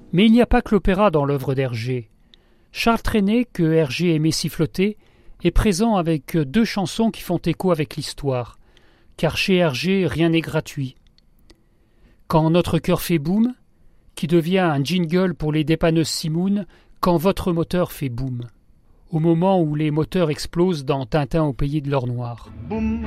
Mais il n'y a pas que l'opéra dans l'œuvre d'Hergé. Charles Trenet, que Hergé aimait siffloter, est présent avec 2 chansons qui font écho avec l'histoire, car chez Hergé, rien n'est gratuit. Quand notre cœur fait boum, qui devient un jingle pour les dépanneuses Simoun, quand votre moteur fait boum. Au moment où les moteurs explosent dans Tintin au pays de l'or noir. Boum,